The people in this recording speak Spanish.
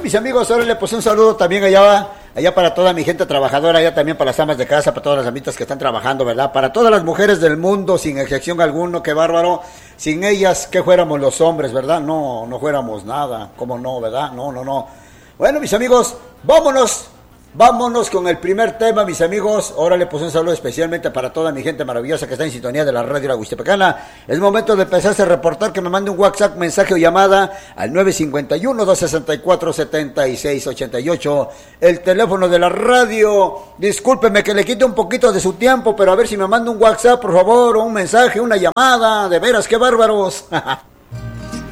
mis amigos, ahora le puse un saludo también allá para toda mi gente trabajadora, allá también para las amas de casa, para todas las amitas que están trabajando, ¿verdad? Para todas las mujeres del mundo, sin excepción alguno, qué bárbaro. Sin ellas, ¿qué fuéramos los hombres, verdad? No fuéramos nada, ¿cómo no, verdad? No. Bueno, mis amigos, vámonos con el primer tema, mis amigos. Ahora le puse un saludo especialmente para toda mi gente maravillosa que está en sintonía de la radio La Huistepecana. Es momento de empezarse a reportar, que me mande un WhatsApp, mensaje o llamada al 951-264-7688, el teléfono de la radio. Discúlpeme que le quite un poquito de su tiempo, pero a ver si me manda un WhatsApp, por favor, o un mensaje, una llamada. De veras, qué bárbaros.